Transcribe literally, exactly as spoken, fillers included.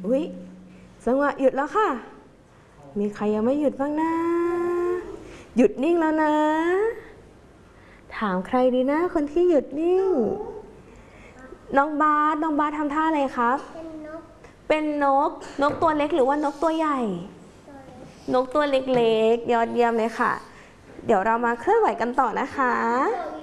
อุ๊ยจังหวะหยุดแล้วค่ะมีใครยังไม่หยุดบ้างนะหยุดนิ่งแล้วนะถามใครดีนะคนที่หยุดนิ่งน้องบาสน้องบาสทำท่าอะไรครับเป็นนกนกตัวเล็กหรือว่านกตัวใหญ่นกตัวเล็กๆยอดเยี่ยมเลยค่ะเดี๋ยวเรามาเคลื่อนไหวกันต่อนะคะ